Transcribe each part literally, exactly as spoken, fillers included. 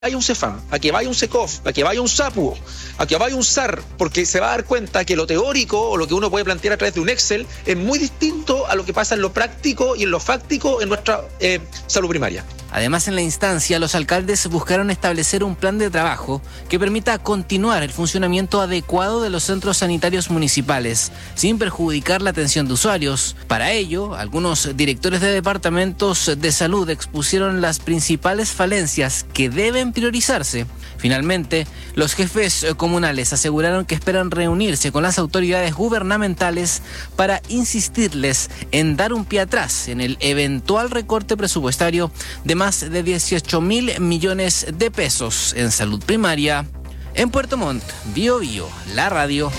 vaya un Cefam, a que vaya un Secof, a que vaya un SAPU, a que vaya un S A R, porque se va a dar cuenta que lo teórico o lo que uno puede plantear a través de un Excel es muy distinto a lo que pasa en lo práctico y en lo fáctico en nuestra eh, salud primaria. Además, en la instancia, los alcaldes buscaron establecer un plan de trabajo que permita continuar el funcionamiento adecuado de los centros sanitarios municipales, sin perjudicar la atención de usuarios. Para ello, algunos directores de departamentos de salud expusieron las principales falencias que deben priorizarse. Finalmente, los jefes comunales aseguraron que esperan reunirse con las autoridades gubernamentales para insistirles en dar un pie atrás en el eventual recorte presupuestario de más de dieciocho mil millones de pesos en salud primaria. En Puerto Montt, Bio Bio, la radio.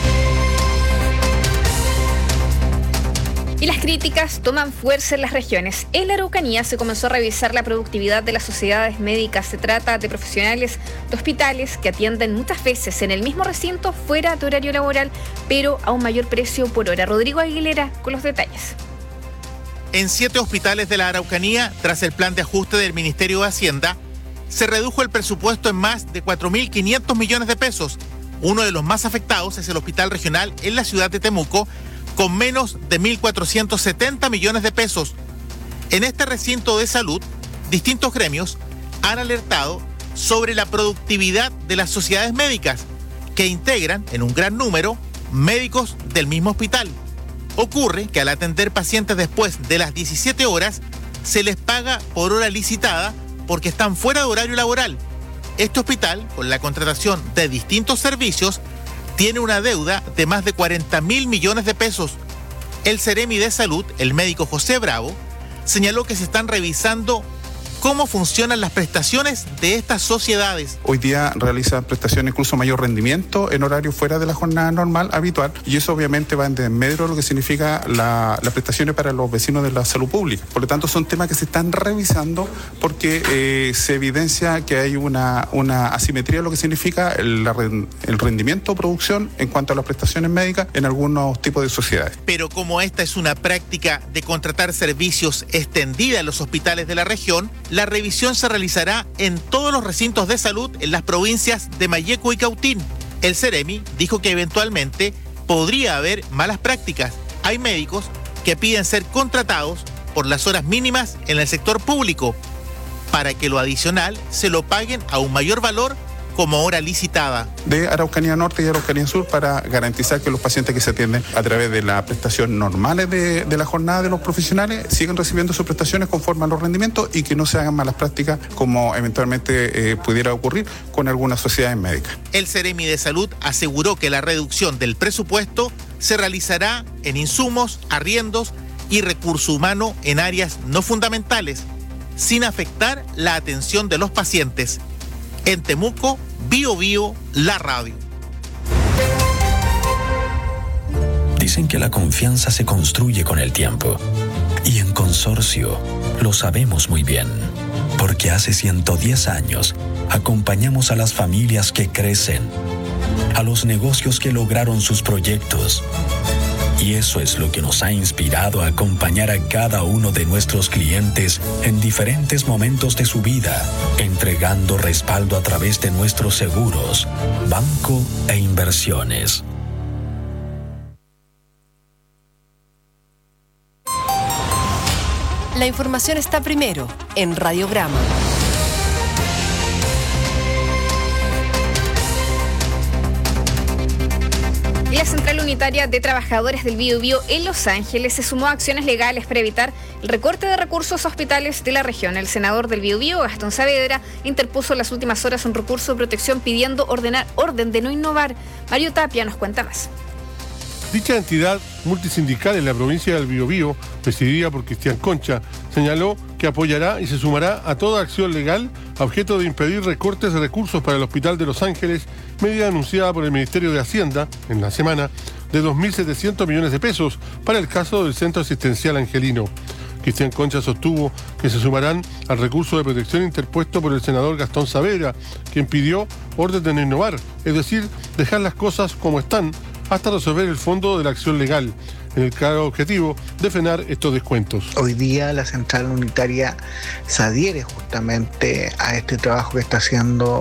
Y las críticas toman fuerza en las regiones. En la Araucanía se comenzó a revisar la productividad de las sociedades médicas. Se trata de profesionales de hospitales que atienden muchas veces en el mismo recinto fuera de horario laboral, pero a un mayor precio por hora. Rodrigo Aguilera con los detalles. En siete hospitales de la Araucanía, tras el plan de ajuste del Ministerio de Hacienda, se redujo el presupuesto en más de cuatro mil quinientos millones de pesos. Uno de los más afectados es el hospital regional en la ciudad de Temuco, con menos de mil cuatrocientos setenta millones de pesos. En este recinto de salud, distintos gremios han alertado sobre la productividad de las sociedades médicas, que integran en un gran número médicos del mismo hospital. Ocurre que al atender pacientes después de las diecisiete horas, se les paga por hora licitada porque están fuera de horario laboral. Este hospital, con la contratación de distintos servicios, tiene una deuda de más de cuarenta mil millones de pesos. El Ceremi de Salud, el médico José Bravo, señaló que se están revisando cómo funcionan las prestaciones de estas sociedades. Hoy día realiza prestaciones incluso mayor rendimiento en horario fuera de la jornada normal habitual, y eso obviamente va en desmedro de lo que significa la, las prestaciones para los vecinos de la salud pública. Por lo tanto, son temas que se están revisando porque eh, se evidencia que hay una, una asimetría de lo que significa el, el rendimiento o producción en cuanto a las prestaciones médicas en algunos tipos de sociedades. Pero como esta es una práctica de contratar servicios extendida en los hospitales de la región, la revisión se realizará en todos los recintos de salud en las provincias de Malleco y Cautín. El Ceremi dijo que eventualmente podría haber malas prácticas. Hay médicos que piden ser contratados por las horas mínimas en el sector público para que lo adicional se lo paguen a un mayor valor como hora licitada. De Araucanía Norte y Araucanía Sur, para garantizar que los pacientes que se atienden a través de la prestación normales de, de la jornada de los profesionales siguen recibiendo sus prestaciones conforme a los rendimientos y que no se hagan malas prácticas como eventualmente eh, pudiera ocurrir con algunas sociedades médicas. El Ceremi de Salud aseguró que la reducción del presupuesto se realizará en insumos, arriendos y recurso humano en áreas no fundamentales, sin afectar la atención de los pacientes. En Temuco, Bio Bio, la radio. Dicen que la confianza se construye con el tiempo. Y en Consorcio lo sabemos muy bien. Porque hace ciento diez años acompañamos a las familias que crecen, a los negocios que lograron sus proyectos. Y eso es lo que nos ha inspirado a acompañar a cada uno de nuestros clientes en diferentes momentos de su vida, entregando respaldo a través de nuestros seguros, banco e inversiones. La información está primero en Radiograma. La Central Unitaria de Trabajadores del Bio Bio en Los Ángeles se sumó a acciones legales para evitar el recorte de recursos a hospitales de la región. El senador del Bio Bio, Gastón Saavedra, interpuso en las últimas horas un recurso de protección pidiendo ordenar orden de no innovar. Mario Tapia nos cuenta más. Dicha entidad multisindical en la provincia del Biobío, presidida por Cristian Concha, señaló que apoyará y se sumará a toda acción legal a objeto de impedir recortes de recursos para el Hospital de Los Ángeles, medida anunciada por el Ministerio de Hacienda en la semana de dos mil setecientos millones de pesos para el caso del Centro Asistencial Angelino. Cristian Concha sostuvo que se sumarán al recurso de protección interpuesto por el senador Gastón Saavedra, quien pidió orden de no innovar, es decir, dejar las cosas como están hasta resolver el fondo de la acción legal. en el claro objetivo de frenar estos descuentos. Hoy día la central unitaria se adhiere justamente a este trabajo que está haciendo